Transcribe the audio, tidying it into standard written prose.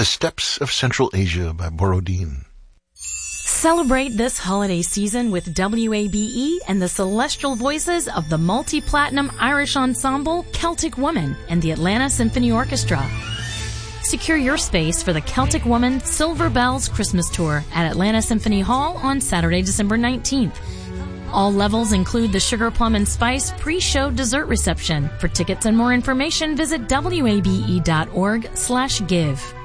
the Steppes of Central Asia by Borodin. Celebrate this holiday season with WABE and the celestial voices of the multi-platinum Irish ensemble Celtic Woman and the Atlanta Symphony Orchestra. Secure your space for the Celtic Woman Silver Bells Christmas Tour at Atlanta Symphony Hall on Saturday, December 19th. All levels include the Sugar Plum and Spice pre-show dessert reception. For tickets and more information, visit wabe.org/give.